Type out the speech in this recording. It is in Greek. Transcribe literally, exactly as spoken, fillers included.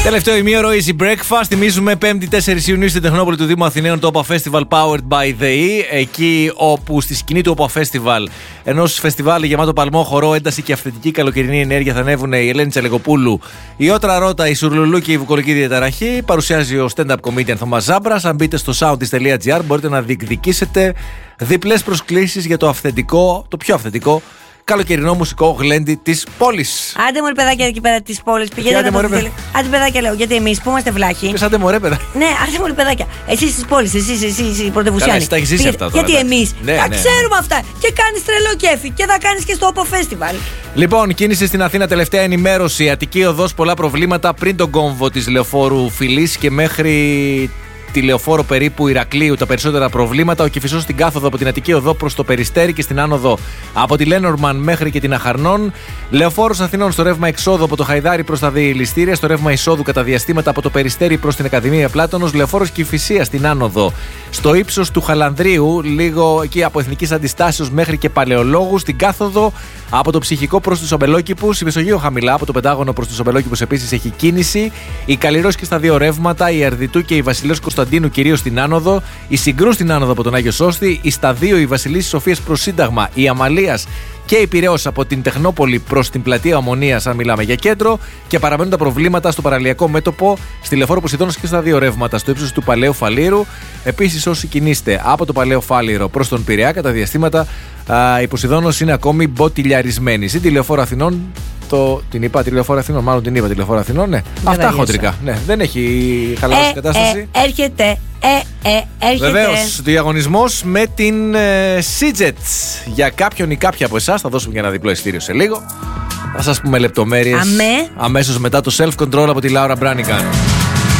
Τελευταίο ημίωρο Easy Breakfast. Θυμίζουμε πέμπτη τέσσερις Ιουνίου στην Τεχνόπολη του Δήμου Αθηναίων το Opa Festival Powered by the E. Εκεί όπου στη σκηνή του Opa Festival, ενός φεστιβάλ γεμάτο παλμό, χορό, ένταση και αυθεντική καλοκαιρινή ενέργεια, θα ανέβουν η Ελένη Τσαλεγοπούλου, η Ότρα Ρώτα, η Σουρλουλού και η Βουκολική Διαταραχή. Παρουσιάζει ο stand-up comedian Θωμάς Ζάμπρας. Αν μπείτε στο soundist τελεία gr μπορείτε να διεκδικήσετε διπλές προσκλήσεις για το αυθεντικό, το πιο αυθεντικό καλοκαιρινό μουσικό γλέντι της πόλης. Άντε μωρέ παιδάκια εκεί πέρα της πόλης. Πηγαίνετε να το θέλει. Άντε παιδάκια λέω, γιατί εμείς που είμαστε βλάχοι. Πες άντε μωρέ παιδάκια. Ναι, άντε μωρέ παιδάκια. Εσείς της πόλης, εσείς, εσείς οι πρωτευουσιάνοι. Εσύ τα έχεις ζήσει αυτά τώρα. Γιατί εμείς ναι, τα ναι, ξέρουμε ναι. αυτά. Και κάνεις τρελό κέφι και θα κάνεις και στο Opa Festival. Λοιπόν, κίνηση στην Αθήνα, τελευταία ενημέρωση. Αττική οδός, πολλά προβλήματα πριν τον κόμβο της Λεωφόρου Φιλής και μέχρι τη Λεωφόρο περίπου Ηρακλείου τα περισσότερα προβλήματα. Ο Κηφισός στην κάθοδο από την Αττική οδό προς το Περιστέρι και στην άνοδο από τη Λένορμαν μέχρι και την Αχαρνών. Λεωφόρος Αθηνών στο ρεύμα εξόδου από το Χαϊδάρι προς τα Διελιστήρια. Στο ρεύμα εισόδου κατά διαστήματα από το Περιστέρι προς την Ακαδημία Πλάτωνος. Λεωφόρος Κηφισίας στην άνοδο στο ύψος του Χαλανδρίου, λίγο εκεί από Εθνικής Αντιστάσεως μέχρι και Παλαιολόγου. Στην κάθοδο από το Ψυχικό προς τους Ομπελόκηπους. Η Μεσογείο χαμηλά από το Πεντάγωνο προς τους Ομπελόκηπους επίσης έχει κίνηση. Η Καλλιρός και στα δύο ρεύματα. Η Αρδιτού και η Βασιλέως Κωνσταντίνου κυρίως στην άνοδο. Η Συγκρού στην άνοδο από τον Άγιο Σώστη. Η Σταδίου, η Βασιλίσσης Σοφίας προς Σύνταγμα. Η Αμαλίας και η Πειραιώς από την Τεχνόπολη προς την πλατεία Ομονίας, αν μιλάμε για κέντρο. Και παραμένουν τα προβλήματα στο παραλιακό μέτωπο, στη Λεωφόρο Ποσειδώνος και στα δύο ρεύματα, στο ύψος του Παλαιού Φαλήρου. Επίσης, όσοι κινείστε από το Παλαιό Φάληρο προς τον Πειραιά, κατά διαστήματα α, η Ποσειδώνος είναι ακόμη μποτιλιαρισμένη. Στην Τηλεοφόρο Αθηνών, το, την είπα τηλεοφόρο Αθηνών, μάλλον την είπα τηλεοφόρο Αθηνών, ναι. Αυτά χοντρικά. Ναι, δεν έχει χαλαρώσει η κατάσταση. Ε, έρχεται. Ε, ε, έρχεται. Βεβαίως, διαγωνισμός με την ε, Σίτζετς. Για κάποιον ή κάποια από εσάς θα δώσουμε και ένα διπλό εισιτήριο σε λίγο. Θα σας πούμε λεπτομέρειες Αμέ. αμέσως μετά το Self Control από τη Λάουρα Μπράνικαν.